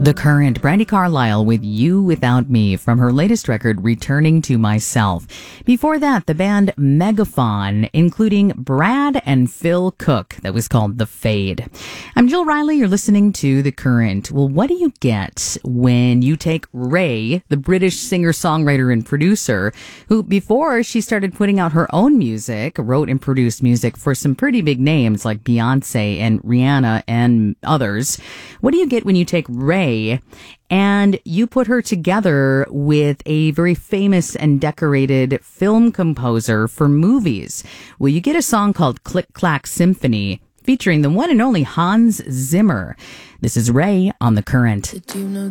The Current, Brandy Carlisle with You Without Me from her latest record, Returning to Myself. Before that, the band Megaphon, including Brad and Phil Cook, that was called The Fade. I'm Jill Riley, you're listening to The Current. Well, what do you get when you take Ray, the British singer-songwriter and producer, who before she started putting out her own music, wrote and produced music for some pretty big names like Beyonce and Rihanna and others. What do you get when you take Ray and you put her together with a very famous and decorated film composer for movies? Well, you get a song called Click Clack Symphony featuring the one and only Hans Zimmer. This is Ray on The Current.